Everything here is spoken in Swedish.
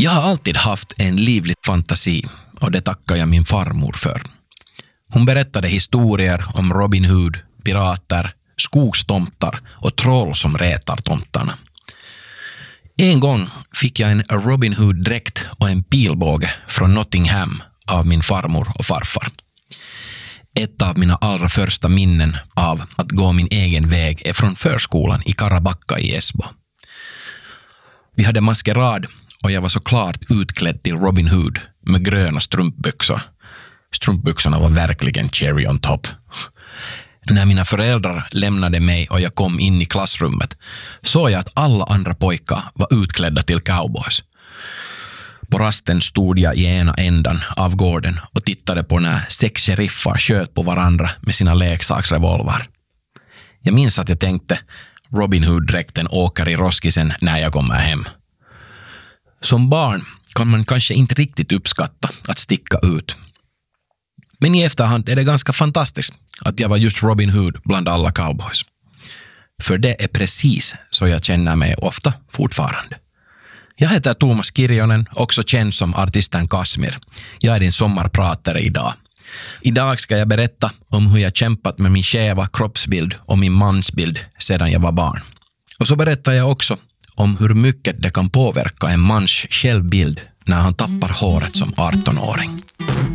Jag har alltid haft en livlig fantasi och det tackar jag min farmor för. Hon berättade historier om Robin Hood, pirater, skogstomtar och troll som retar tomtarna. En gång fick jag en Robin Hood-dräkt och en pilbåge från Nottingham av min farmor och farfar. Ett av mina allra första minnen av att gå min egen väg är från förskolan i Karabacka i Esbo. Vi hade maskerad och jag var så klart utklädd till Robin Hood med gröna strumpbyxor. Strumpbyxorna var verkligen cherry on top. När mina föräldrar lämnade mig och jag kom in i klassrummet såg jag att alla andra pojkar var utklädda till cowboys. På rasten stod jag i ena ändan av gården och tittade på när 6 sheriffar sköt på varandra med sina leksaksrevolver. Jag minns att jag tänkte, Robin Hood-dräkten åker i roskisen när jag kommer hem. Som barn kan man kanske inte riktigt uppskatta att sticka ut. Men i efterhand är det ganska fantastiskt att jag var just Robin Hood bland alla cowboys. För det är precis så jag känner mig ofta fortfarande. Jag heter Thomas Kirjonen, också känd som artisten Kasmir. Jag är din sommarpratare idag. Idag ska jag berätta om hur jag kämpat med min skeva kroppsbild och min mansbild sedan jag var barn. Och så berättar jag också om hur mycket det kan påverka en mans självbild när han tappar håret som 18-åring.